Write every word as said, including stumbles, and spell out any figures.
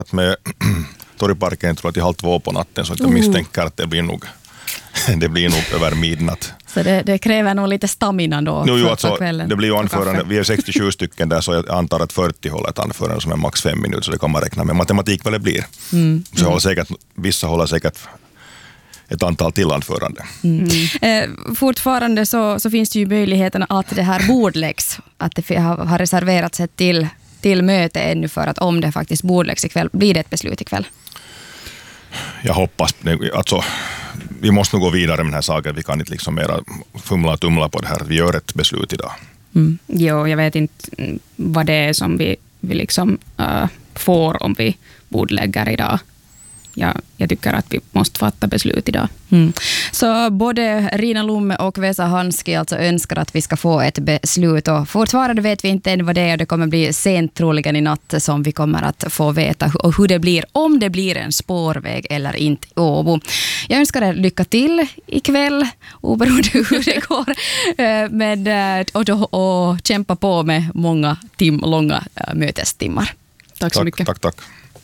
med torgparken tror jag till halv två på natten, så att jag misstänker att det blir nog det blir nog över midnatt. Så det, det kräver nog lite stamina då no, för, alltså, för kvällen. Det blir ju anförande, vi är sextiosju stycken där, så jag antar att fyrtio håller ett anförande som är max fem minuter, så det kan man räkna med matematik vad det blir. Mm. Så håller säkert, vissa håller säkert ett antal till anförande. Mm. Eh, fortfarande så, så finns det ju möjligheten att det här bordläggs, att det har, har reserverats ett till, till möte ännu för att om det faktiskt bordläggs ikväll, blir det ett beslut ikväll? Jag hoppas, alltså vi måste nog gå vidare med den här saken, vi kan inte liksom mera fumla och tumla på det här, vi gör ett beslut idag. Mm. Jo, jag vet inte vad det är som vi, vi liksom uh, får om vi bordlägger idag. Ja, jag tycker att vi måste fatta beslut idag. Mm. Så både Rina Lumme och Vesa Hanski alltså önskar att vi ska få ett beslut, och fortfarande vet vi inte än vad det är, och det kommer bli sent troligen i natt som vi kommer att få veta och hur det blir, om det blir en spårväg eller inte i Åbo. Jag önskar er lycka till ikväll, oberoende hur det går, med, och, då, och kämpa på med många tim, långa mötestimmar. Tack så tack, mycket. Tack, tack.